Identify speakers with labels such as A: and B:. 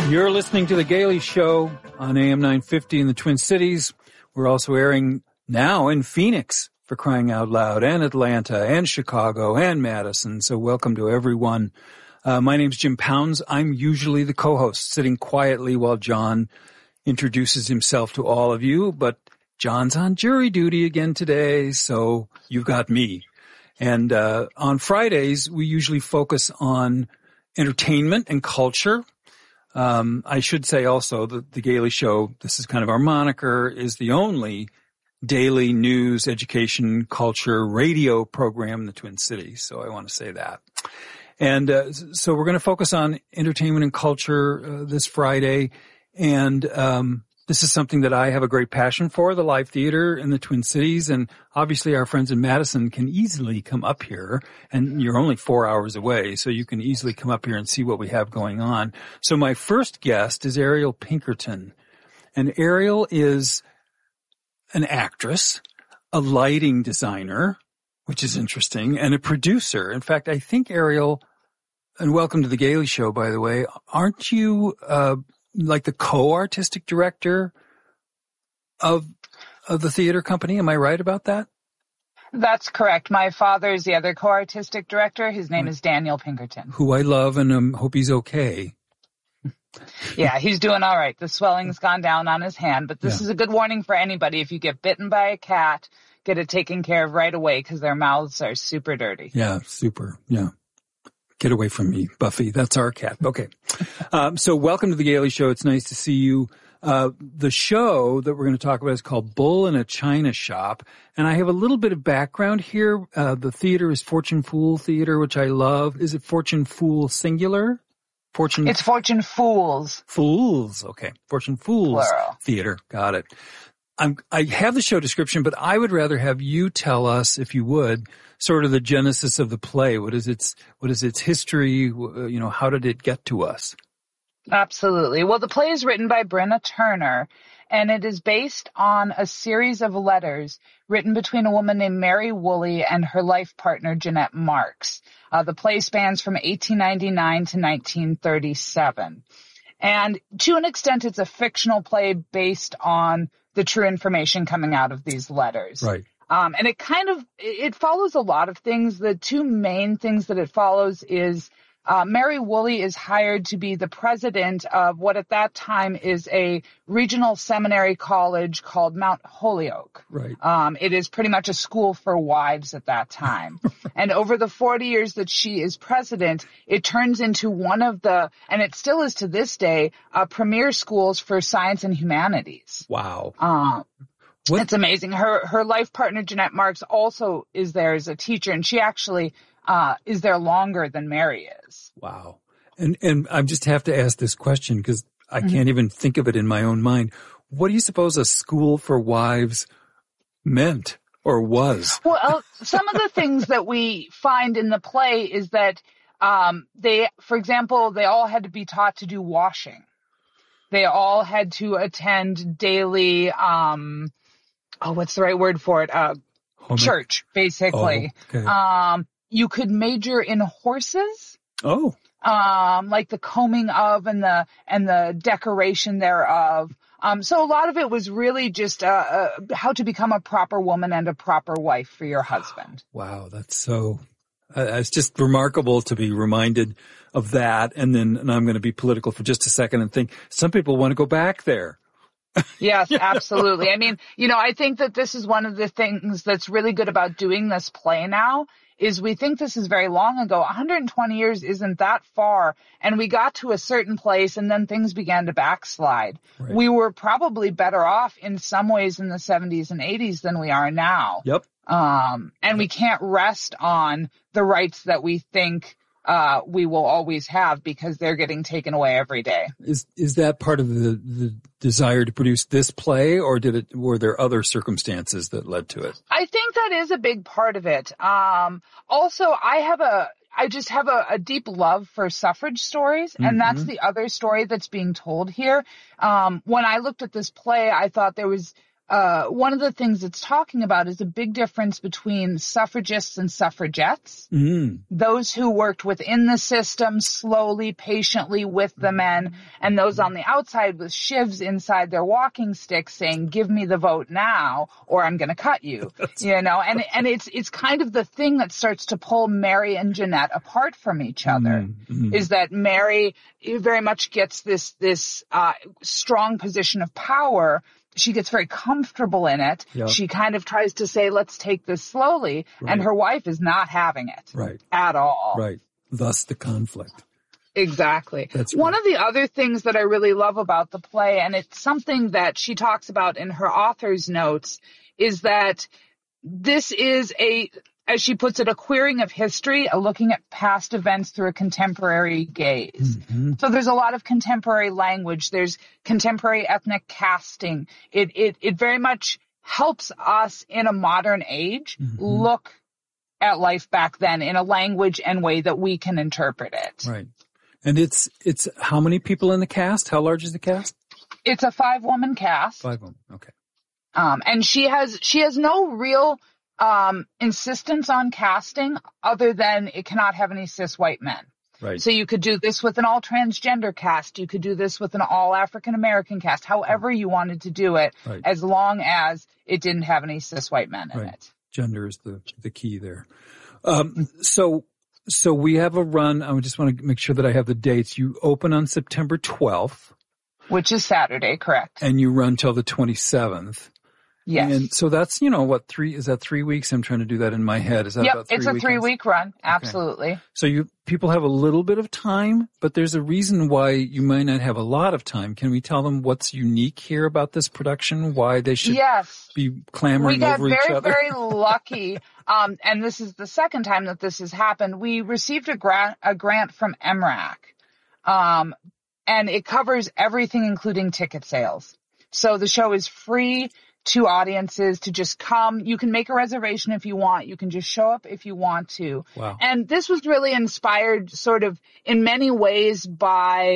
A: You're listening to The Gailey Show on AM 950 in the Twin Cities. We're also airing now in Phoenix, for crying out loud, and Atlanta, and Chicago, and Madison. So welcome to everyone. My name's Jim Pounds. I'm usually the co-host, sitting quietly while John introduces himself to all of you. But John's on jury duty again today, so you've got me. And on Fridays, we usually focus on entertainment and culture. I should say also that The Gailey Show, this is kind of our moniker, is the only daily news, education, culture, radio program in the Twin Cities. So I want to say that. And so we're going to focus on entertainment and culture this Friday. And this is something that I have a great passion for, the live theater in the Twin Cities. And obviously our friends in Madison can easily come up here, and you're only 4 hours away, so you can easily come up here and see what we have going on. So my first guest is Ariel Pinkerton. And Ariel is an actress, a lighting designer, which is interesting, and a producer. In fact, I think Ariel, and welcome to The Gailey Show, by the way, aren't you like the co-artistic director of the theater company? Am I right about that?
B: That's correct. My father is the other co-artistic director. His name is Daniel Pinkerton.
A: Who I love, and hope he's okay.
B: Yeah, he's doing all right. The swelling's gone down on his hand, but this is a good warning for anybody. If you get bitten by a cat, get it taken care of right away, because their mouths are super dirty.
A: Yeah, super. Yeah. Get away from me, Buffy. That's our cat. Okay. So welcome to The Gailey Show. It's nice to see you. The show that we're going to talk about is called Bull in a China Shop. And I have a little bit of background here. The theater is Fortune Fool Theater, which I love. Is it Fortune Fool singular?
B: It's Fortune Fools.
A: Fools. Okay. Fortune Fools
B: Plural.
A: Theater. Got it. I have the show description, but I would rather have you tell us, if you would, sort of the genesis of the play. What is its history? How did it get to us?
B: Absolutely. Well, the play is written by Brenna Turner, and it is based on a series of letters written between a woman named Mary Woolley and her life partner, Jeanette Marks. The play spans from 1899 to 1937. And to an extent, it's a fictional play based on the true information coming out of these letters.
A: Right.
B: And it follows a lot of things. The two main things that it follows is Mary Woolley is hired to be the president of what at that time is a regional seminary college called Mount Holyoke.
A: Right.
B: It is pretty much a school for wives at that time. And over the 40 years that she is president, it turns into one of the, and it still is to this day, premier schools for science and humanities.
A: Wow.
B: It's amazing. Her life partner, Jeanette Marks, also is there as a teacher, and she actually is there longer than Mary is.
A: Wow. And I just have to ask this question because I can't even think of it in my own mind. What do you suppose a school for wives meant or was?
B: Well, some of the things that we find in the play is that for example, they all had to be taught to do washing. They all had to attend daily, what's the right word for it? Church, basically.
A: Oh, okay.
B: You could major in horses.
A: Oh.
B: Like the combing of and the decoration thereof. So a lot of it was really just how to become a proper woman and a proper wife for your husband.
A: Wow, that's so it's just remarkable to be reminded of that. And I'm going to be political for just a second and think some people want to go back there.
B: Yes, absolutely. I mean, I think that this is one of the things that's really good about doing this play now is we think this is very long ago. 120 years isn't that far. And we got to a certain place and then things began to backslide. Right. We were probably better off in some ways in the 70s and 80s than we are now.
A: Yep.
B: And we can't rest on the rights that we think we will always have because they're getting taken away every day.
A: Is that part of the desire to produce this play, or were there other circumstances that led to it?
B: I think that is a big part of it. Also, I just have a deep love for suffrage stories, and that's the other story that's being told here. When I looked at this play, I thought there was one of the things it's talking about is a big difference between suffragists and suffragettes. Those who worked within the system slowly, patiently with the men, and those on the outside with shivs inside their walking sticks saying, give me the vote now or I'm going to cut you. And it's kind of the thing that starts to pull Mary and Jeanette apart from each other, is that Mary very much gets this strong position of power. She gets very comfortable in it. Yep. She kind of tries to say, let's take this slowly. Right. And her wife is not having it at all.
A: Right. Thus the conflict.
B: Exactly. That's right. One of the other things that I really love about the play, and it's something that she talks about in her author's notes, is that this is as she puts it, a queering of history, a looking at past events through a contemporary gaze. So there's a lot of contemporary language. There's contemporary ethnic casting. It very much helps us in a modern age look at life back then in a language and way that we can interpret it.
A: Right. And it's how many people in the cast? How large is the cast?
B: It's a 5-woman cast.
A: 5 women. Okay.
B: And she has no real insistence on casting other than it cannot have any cis white men.
A: Right.
B: So you could do this with an all transgender cast. You could do this with an all African American cast, however you wanted to do it, as long as it didn't have any cis white men in it.
A: Gender is the key there. So we have a run. I just want to make sure that I have the dates. You open on September 12th.
B: Which is Saturday, correct.
A: And you run till the 27th.
B: Yes.
A: And so that's, is that 3 weeks? I'm trying to do that in my head. Is that about 3 weeks?
B: It's a 3-week run. Absolutely.
A: Okay. So people have a little bit of time, but there's a reason why you might not have a lot of time. Can we tell them what's unique here about this production? Why they should be clamoring over each other?
B: We got very lucky. And this is the second time that this has happened. We received a grant from MRAC. And it covers everything, including ticket sales. So the show is free to audiences to just come. You can make a reservation if you want. You can just show up if you want to.
A: Wow.
B: And this was really inspired sort of in many ways by